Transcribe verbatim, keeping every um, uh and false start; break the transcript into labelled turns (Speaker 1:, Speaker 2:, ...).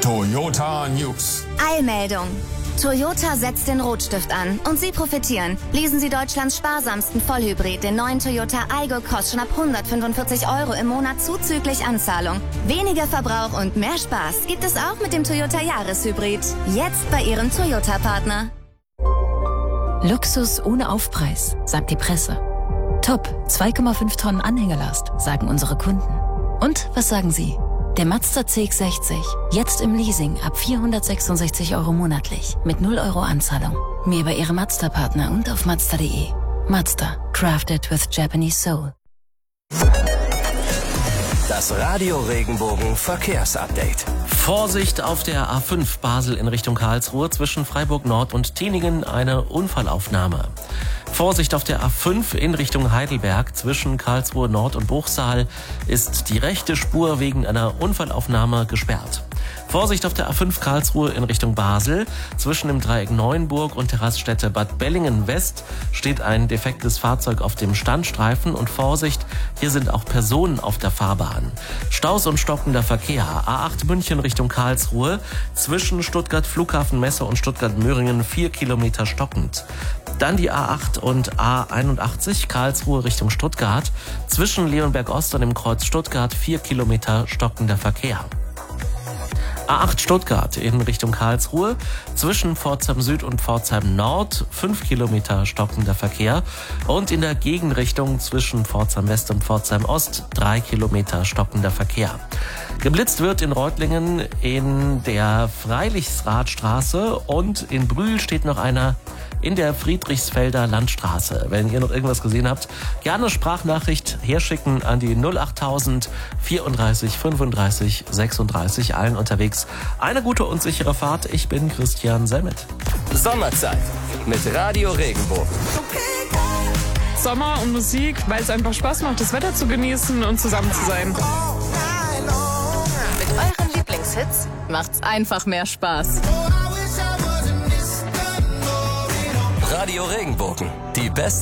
Speaker 1: Toyota News.
Speaker 2: Eilmeldung. Toyota setzt den Rotstift an und Sie profitieren. Lesen Sie Deutschlands sparsamsten Vollhybrid, den neuen Toyota Aygo Cross, schon ab hundertfünfundvierzig Euro im Monat zuzüglich Anzahlung. Weniger Verbrauch und mehr Spaß gibt es auch mit dem Toyota Jahreshybrid. Jetzt bei Ihrem Toyota-Partner.
Speaker 3: Luxus ohne Aufpreis, sagt die Presse. Top, zwei Komma fünf Tonnen Anhängelast, sagen unsere Kunden. Und was sagen Sie? Der Mazda C X sechzig, jetzt im Leasing ab vierhundertsechsundsechzig Euro monatlich, mit null Euro Anzahlung. Mehr bei Ihrem Mazda-Partner und auf Mazda punkt de. Mazda, crafted with Japanese soul.
Speaker 4: Das Radio Regenbogen Verkehrsupdate.
Speaker 5: Vorsicht auf der A fünf Basel in Richtung Karlsruhe zwischen Freiburg Nord und Tiningen, eine Unfallaufnahme. Vorsicht auf der A fünf in Richtung Heidelberg zwischen Karlsruhe Nord und Bruchsal ist die rechte Spur wegen einer Unfallaufnahme gesperrt. Vorsicht auf der A fünf Karlsruhe in Richtung Basel. Zwischen dem Dreieck Neuenburg und der Raststätte Bad Bellingen West steht ein defektes Fahrzeug auf dem Standstreifen. Und Vorsicht, hier sind auch Personen auf der Fahrbahn. Staus und stockender Verkehr. A acht München Richtung Karlsruhe. Zwischen Stuttgart Flughafen Messe und Stuttgart Möhringen vier Kilometer stockend. Dann die A acht und A einundachtzig Karlsruhe Richtung Stuttgart. Zwischen Leonberg Ost und dem Kreuz Stuttgart vier Kilometer stockender Verkehr. A acht Stuttgart in Richtung Karlsruhe, zwischen Pforzheim Süd und Pforzheim Nord fünf Kilometer stockender Verkehr und in der Gegenrichtung zwischen Pforzheim West und Pforzheim Ost drei Kilometer stockender Verkehr. Geblitzt wird in Reutlingen in der Freilichsradstraße und in Brühl steht noch einer in der Friedrichsfelder Landstraße. Wenn ihr noch irgendwas gesehen habt, gerne Sprachnachricht herschicken an die null achttausend vierunddreißig fünfunddreißig sechsunddreißig. Allen unterwegs eine gute und sichere Fahrt. Ich bin Christian Semmet.
Speaker 4: Sommerzeit mit Radio Regenbogen.
Speaker 6: Sommer und Musik, weil es einfach Spaß macht, das Wetter zu genießen und zusammen zu sein.
Speaker 3: Mit euren Lieblingshits macht's einfach mehr Spaß.
Speaker 4: Radio Regenbogen, die beste